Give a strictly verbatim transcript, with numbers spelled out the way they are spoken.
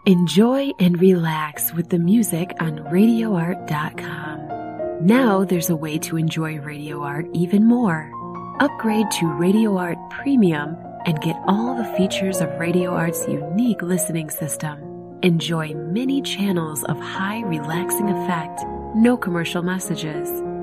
Enjoy and relax with the music on radio art dot com. Now there's a way to enjoy Radio Art even more. Upgrade to Radio Art Premium and get all the features of Radio Art's unique listening system. Enjoy many channels of high relaxing effect, no commercial messages,